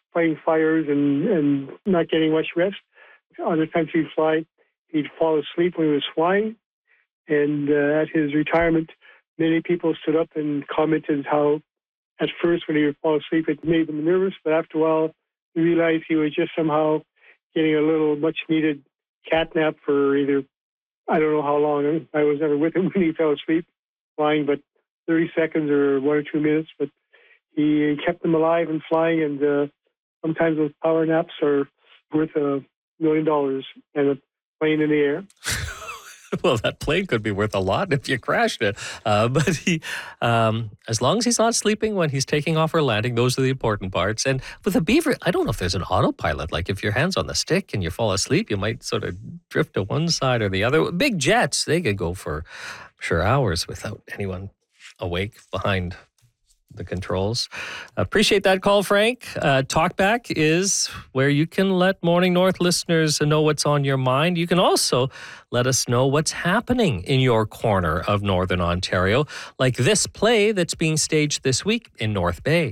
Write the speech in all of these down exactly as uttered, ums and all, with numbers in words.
fighting fires and, and not getting much rest. Other times he'd fly, he'd fall asleep when he was flying. And uh, at his retirement, many people stood up and commented how at first when he would fall asleep, it made them nervous, but after a while, he realized he was just somehow getting a little much-needed cat nap for either, I don't know how long. I was never with him when he fell asleep flying, but thirty seconds or one or two minutes. But he kept them alive and flying, and uh, sometimes those power naps are worth a million dollars and a plane in the air. Well, that plane could be worth a lot if you crashed it. Uh, but he, um, as long as he's not sleeping when he's taking off or landing, those are the important parts. And with a beaver, I don't know if there's an autopilot. Like if your hand's on the stick and you fall asleep, you might sort of drift to one side or the other. Big jets, they could go for, I'm sure, hours without anyone awake behind the controls. Appreciate that call, Frank. Uh, Talkback is where you can let Morning North listeners know what's on your mind. You can also let us know what's happening in your corner of Northern Ontario, like this play that's being staged this week in North Bay.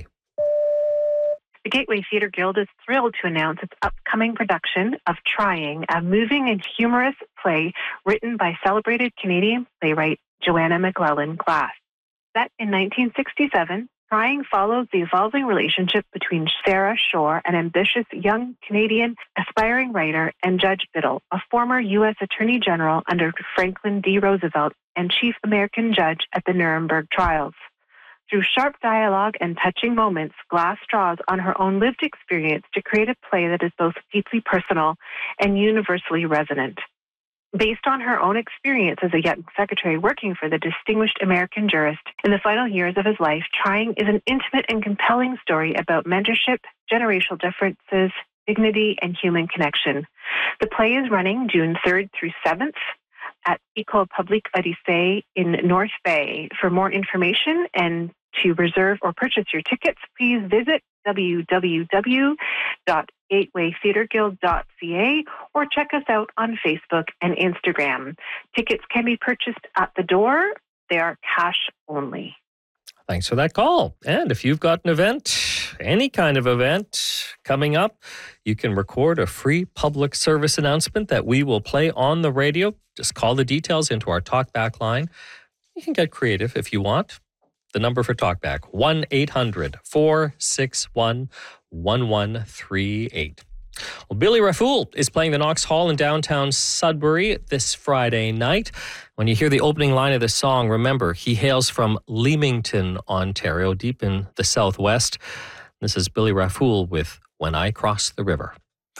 The Gateway Theatre Guild is thrilled to announce its upcoming production of Trying, a moving and humorous play written by celebrated Canadian playwright Joanna McLellan Glass. Set in nineteen sixty-seven, Trying follows the evolving relationship between Sarah Shore, an ambitious young Canadian aspiring writer, and Judge Biddle, a former U S Attorney General under Franklin D. Roosevelt and chief American judge at the Nuremberg trials. Through sharp dialogue and touching moments, Glass draws on her own lived experience to create a play that is both deeply personal and universally resonant. Based on her own experience as a young secretary working for the distinguished American jurist in the final years of his life, Trying is an intimate and compelling story about mentorship, generational differences, dignity, and human connection. The play is running June third through seventh at École Publique Odyssée in North Bay. For more information and to reserve or purchase your tickets, please visit w w w dot gateway theatre guild dot c a or check us out on Facebook and Instagram. Tickets can be purchased at the door. They are cash only. Thanks for that call. And if you've got an event, any kind of event coming up, you can record a free public service announcement that we will play on the radio. Just call the details into our Talkback line. You can get creative if you want. The number for Talkback, one eight hundred four six one one one three eight. Well, Billy Rafool is playing the Knox Hall in downtown Sudbury this Friday night. When you hear the opening line of the song, remember, he hails from Leamington, Ontario, deep in the southwest. This is Billy Rafool with When I Cross the River.